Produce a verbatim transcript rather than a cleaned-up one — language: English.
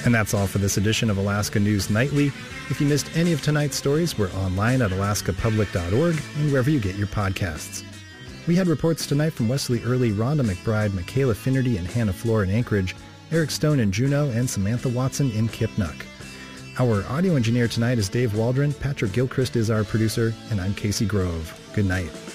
And that's all for this edition of Alaska News Nightly. If you missed any of tonight's stories, we're online at alaska public dot org and wherever you get your podcasts. We had reports tonight from Wesley Early, Rhonda McBride, Michaela Finnerty, and Hannah Floor in Anchorage, Eric Stone in Juneau, and Samantha Watson in Kipnuk. Our audio engineer tonight is Dave Waldron, Patrick Gilchrist is our producer, and I'm Casey Grove. Good night.